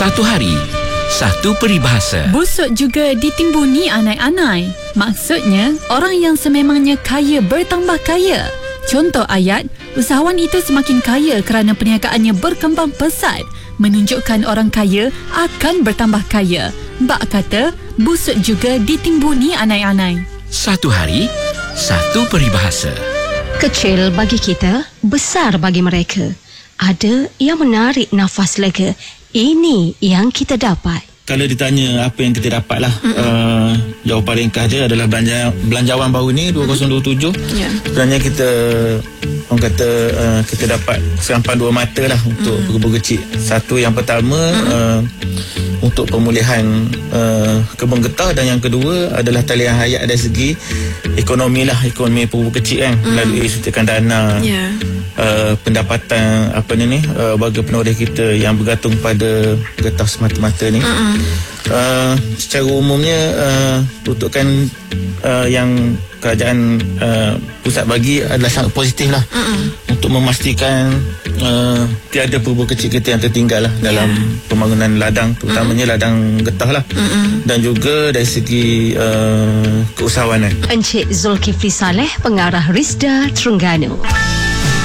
Satu hari, satu peribahasa. Busuk juga ditimbuni anai-anai. Maksudnya, orang yang sememangnya kaya bertambah kaya. Contoh ayat, usahawan itu semakin kaya kerana perniagaannya berkembang pesat, menunjukkan orang kaya akan bertambah kaya. Bak kata, busuk juga ditimbuni anai-anai. Satu hari, satu peribahasa. Kecil bagi kita, besar bagi mereka. Ada yang menarik nafas lega. Ini yang kita dapat. Kalau ditanya apa yang kita dapat lah, jawapan ringkas dia adalah belanjawan baru ni 2027. Sebenarnya kita orang kata kita dapat serampan dua mata lah untuk kebun kecil. Satu, yang pertama untuk pemulihan kebun getah, dan yang kedua adalah talian hayat dari segi ekonomi lah, ekonomi kebun kecil kan, melalui suntikan dana, pendapatan warga penoreh kita yang bergantung pada getah semata-mata ni. Secara umumnya peruntukan yang kerajaan pusat bagi adalah sangat positif lah, untuk memastikan tiada kebun kecil kita yang tertinggal lah dalam pembangunan ladang, terutamanya ladang getah lah, dan juga dari segi keusahawanan. Encik Zulkifli Saleh, pengarah Risda Terengganu.